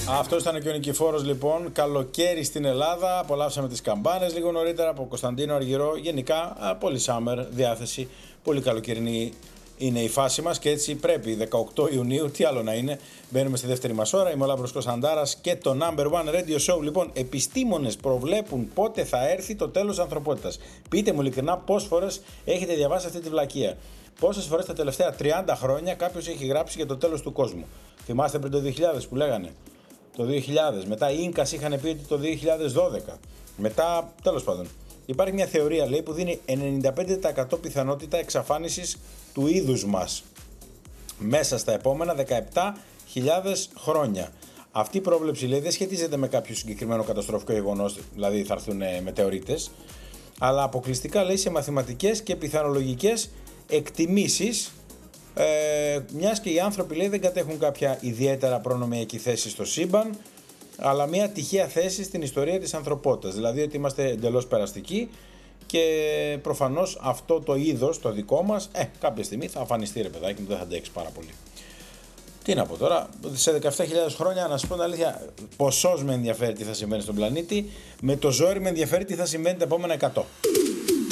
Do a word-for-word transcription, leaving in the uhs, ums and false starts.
Αυτό ήταν και ο Νικηφόρος λοιπόν. Καλοκαίρι στην Ελλάδα. Απολαύσαμε τις καμπάνες λίγο νωρίτερα από Κωνσταντίνο Αργυρό. Γενικά, πολύ summer διάθεση. Πολύ καλοκαιρινή είναι η φάση μας και έτσι πρέπει. δεκαοκτώ Ιουνίου, τι άλλο να είναι. Μπαίνουμε στη δεύτερη μας ώρα. Είμαι ο Λάμπρος Κωνσταντάρας και το Number One Radio Show. Λοιπόν, επιστήμονες προβλέπουν πότε θα έρθει το τέλος της ανθρωπότητας. Πείτε μου ειλικρινά πόσες φορές έχετε διαβάσει αυτή τη βλακεία. Πόσες φορές τα τελευταία τριάντα χρόνια κάποιος έχει γράψει για το τέλος του κόσμου. Θυμάστε πριν το δύο χιλιάδες που λέγανε. Το δύο χιλιάδες. Μετά οι Ίνκας είχαν πει ότι το δύο χιλιάδες δώδεκα. Μετά, τέλος πάντων. Υπάρχει μια θεωρία, λέει, που δίνει ενενήντα πέντε τοις εκατό πιθανότητα εξαφάνισης του είδους μας μέσα στα επόμενα δεκαεπτά χιλιάδες χρόνια. Αυτή η πρόβλεψη, λέει, δεν σχετίζεται με κάποιο συγκεκριμένο καταστροφικό γεγονός, δηλαδή θα έρθουν μετεωρίτες, αλλά αποκλειστικά, λέει, σε μαθηματικές και πιθανολογικές εκτιμήσεις, ε, μιας και οι άνθρωποι, λέει, δεν κατέχουν κάποια ιδιαίτερα προνομιακή θέση στο σύμπαν, αλλά μια τυχαία θέση στην ιστορία της ανθρωπότητας. Δηλαδή ότι είμαστε εντελώς περαστικοί και προφανώς αυτό το είδος, το δικό μας, ε, κάποια στιγμή θα αφανιστεί, ρε παιδάκι μου, δεν θα αντέξει πάρα πολύ. Τι να πω τώρα, σε δεκαεπτά χιλιάδες χρόνια, να σου πω την αλήθεια, ποσός με ενδιαφέρει τι θα συμβαίνει στον πλανήτη, με το ζόρι με ενδιαφέρει τι θα συμβαίνει τα επόμενα εκατό.